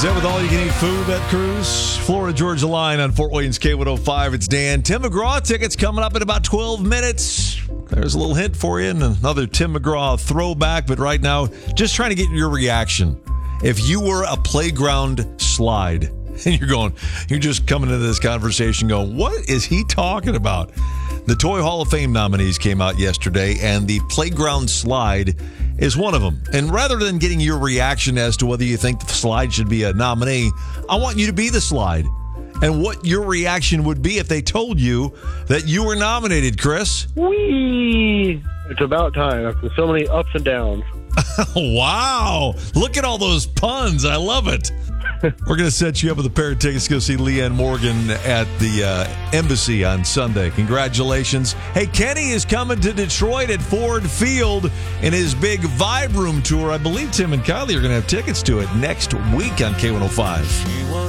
that with all-you-can-eat food, that cruise? Florida Georgia Line on Fort Williams K105. It's Dan. Tim McGraw tickets coming up in about 12 minutes. There's a little hint for you and another Tim McGraw throwback. But right now, just trying to get your reaction. If you were a playground slide and you're just coming into this conversation going, what is he talking about? The Toy Hall of Fame nominees came out yesterday, and the playground slide is one of them. And rather than getting your reaction as to whether you think the slide should be a nominee, I want you to be the slide and what your reaction would be if they told you that you were nominated, Chris. Whee! It's about time after so many ups and downs. Wow. Look at all those puns. I love it. We're going to set you up with a pair of tickets to go see Leanne Morgan at the Embassy on Sunday. Congratulations. Hey, Kenny is coming to Detroit at Ford Field in his big Vibe Room tour. I believe Tim and Kylie are going to have tickets to it next week on K105.